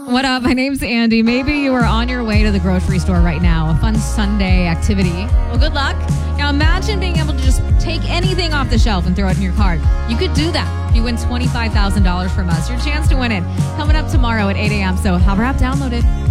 What up? My name's Andy. Maybe you are on your way to the grocery store right now, a fun Sunday activity. Well, good luck. Now imagine being able to just take anything off the shelf and throw it in your cart. You could do that if you win $25,000 from us. Your chance to win it coming up tomorrow at 8 a.m. So Hover app, download it.